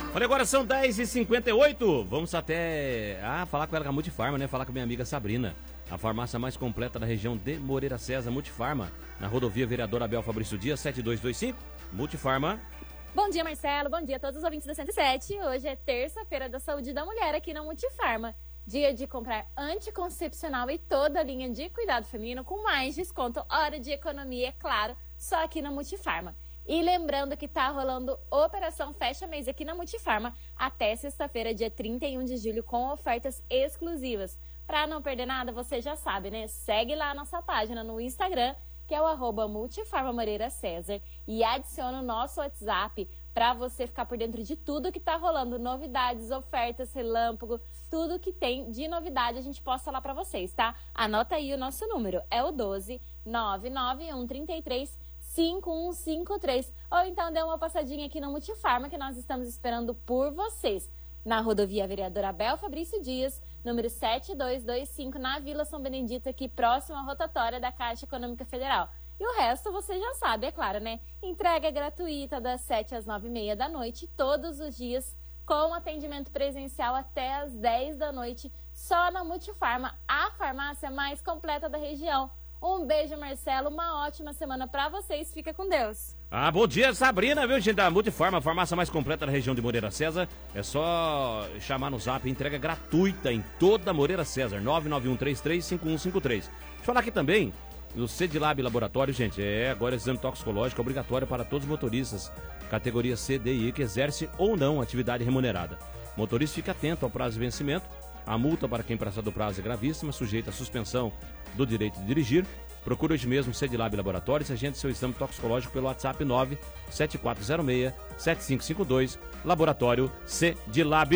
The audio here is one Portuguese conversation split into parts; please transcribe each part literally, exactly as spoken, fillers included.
Olha, agora são dez e cinquenta e oito. Vamos até ah, falar com ela, com a Multifarma, né? Falar com a minha amiga Sabrina. A farmácia mais completa da região de Moreira César, Multifarma. Na rodovia Vereador Abel Fabrício Dias, sete dois dois cinco. Multifarma. Bom dia, Marcelo. Bom dia a todos os ouvintes da cento e sete. Hoje é terça-feira da saúde da mulher aqui na Multifarma. Dia de comprar anticoncepcional e toda a linha de cuidado feminino com mais desconto. Hora de economia, é claro, só aqui na Multifarma. E lembrando que tá rolando Operação Fecha Mês aqui na Multifarma até sexta-feira, dia trinta e um de julho, com ofertas exclusivas. Para não perder nada, você já sabe, né? Segue lá a nossa página no Instagram, que é o arroba Multifarma Moreira César, e adiciona o nosso WhatsApp para você ficar por dentro de tudo que tá rolando, novidades, ofertas, relâmpago, tudo que tem de novidade a gente posta lá para vocês, tá? Anota aí o nosso número, é o doze nove nove um três três cinco um cinco três, ou então dê uma passadinha aqui no Multifarma, que nós estamos esperando por vocês, na rodovia Vereador Abel Fabrício Dias, número sete dois dois cinco, na Vila São Benedito, aqui próximo à rotatória da Caixa Econômica Federal. E o resto você já sabe, é claro, né? Entrega gratuita das sete às nove e meia da noite, todos os dias, com atendimento presencial até às dez da noite, só na Multifarma, a farmácia mais completa da região. Um beijo, Marcelo, uma ótima semana pra vocês, fica com Deus. Ah, bom dia, Sabrina, viu, gente, da Multifarma, a farmácia mais completa da região de Moreira César. É só chamar no zap, entrega gratuita em toda Moreira César, nove nove um três três cinco um cinco três. Deixa eu falar aqui também do CEDILAB Laboratório, gente, é agora exame toxicológico obrigatório para todos os motoristas, categoria C, D e E, que exerce ou não atividade remunerada. Motorista, fique atento ao prazo de vencimento. A multa para quem passar do prazo é gravíssima, sujeita à suspensão do direito de dirigir. Procure hoje mesmo o CEDILAB Laboratórios e agende seu exame toxicológico pelo WhatsApp nove sete quatro zero seis sete cinco cinco dois, Laboratório CEDILAB.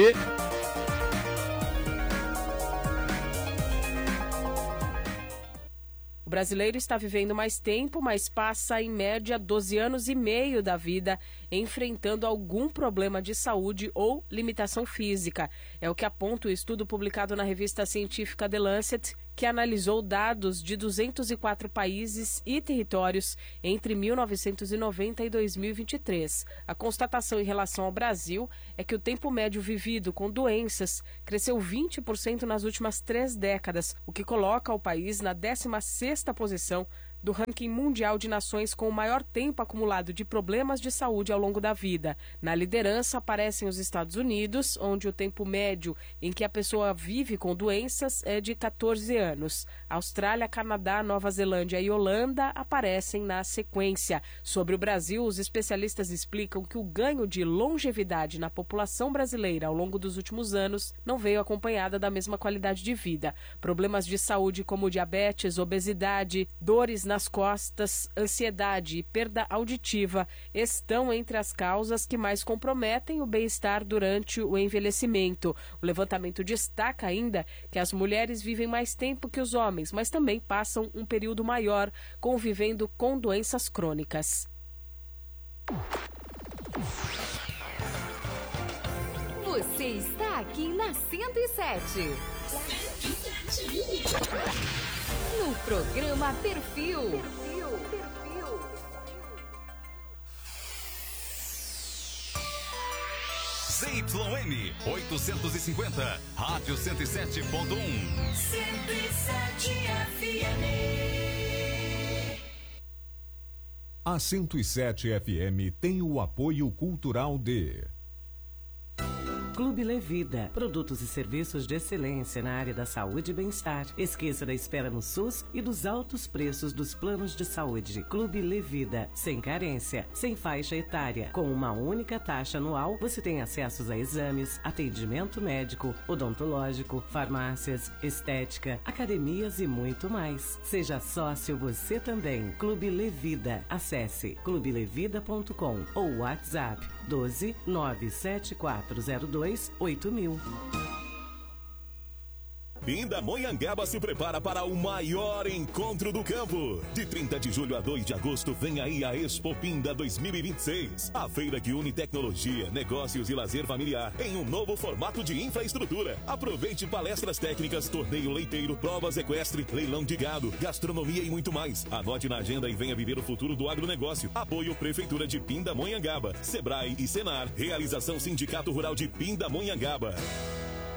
O brasileiro está vivendo mais tempo, mas passa em média doze anos e meio da vida enfrentando algum problema de saúde ou limitação física. É o que aponta o estudo publicado na revista científica The Lancet, que analisou dados de duzentos e quatro países e territórios entre mil novecentos e noventa e dois mil e vinte e três. A constatação em relação ao Brasil é que o tempo médio vivido com doenças cresceu vinte por cento nas últimas três décadas, o que coloca o país na décima sexta posição do ranking mundial de nações com o maior tempo acumulado de problemas de saúde ao longo da vida. Na liderança aparecem os Estados Unidos, onde o tempo médio em que a pessoa vive com doenças é de catorze anos. Austrália, Canadá, Nova Zelândia e Holanda aparecem na sequência. Sobre o Brasil, os especialistas explicam que o ganho de longevidade na população brasileira ao longo dos últimos anos não veio acompanhada da mesma qualidade de vida. Problemas de saúde como diabetes, obesidade, dores na nas costas, ansiedade e perda auditiva estão entre as causas que mais comprometem o bem-estar durante o envelhecimento. O levantamento destaca ainda que as mulheres vivem mais tempo que os homens, mas também passam um período maior convivendo com doenças crônicas. Você está aqui na cento e sete. cento e sete. No programa Perfil. Perfil, Perfil. Z Y M oitocentos e cinquenta, Rádio cento e sete ponto um. cento e sete F M. A cento e sete F M tem o apoio cultural de Clube Levida, produtos e serviços de excelência na área da saúde e bem-estar. Esqueça da espera no SUS e dos altos preços dos planos de saúde. Clube Levida, sem carência, sem faixa etária. Com uma única taxa anual, você tem acessos a exames, atendimento médico, odontológico, farmácias, estética, academias e muito mais. Seja sócio você também. Clube Levida. Acesse clube levida ponto com ou WhatsApp doze nove sete quatro zero dois oito mil. Pindamonhangaba se prepara para o maior encontro do campo. De trinta de julho a dois de agosto vem aí a Expo Pinda dois mil e vinte e seis. A feira que une tecnologia, negócios e lazer familiar em um novo formato de infraestrutura. Aproveite palestras técnicas, torneio leiteiro, provas equestre, leilão de gado, gastronomia e muito mais. Anote na agenda e venha viver o futuro do agronegócio. Apoio Prefeitura de Pindamonhangaba, Sebrae e Senar. Realização Sindicato Rural de Pindamonhangaba.